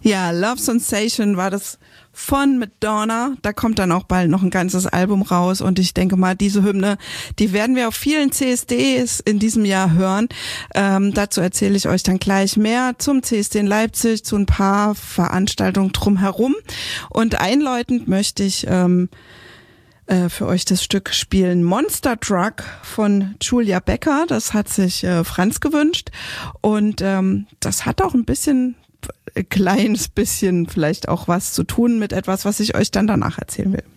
Ja, Love Sensation war das von Madonna. Da kommt dann auch bald noch ein ganzes Album raus und ich denke mal, diese Hymne, die werden wir auf vielen CSDs in diesem Jahr hören. Dazu erzähle ich euch dann gleich mehr zum CSD in Leipzig, zu ein paar Veranstaltungen drumherum. Und einläutend möchte ich für euch das Stück spielen Monster Truck von Julia Becker. Das hat sich Franz gewünscht und das hat auch kleines bisschen vielleicht auch was zu tun mit etwas, was ich euch dann danach erzählen will.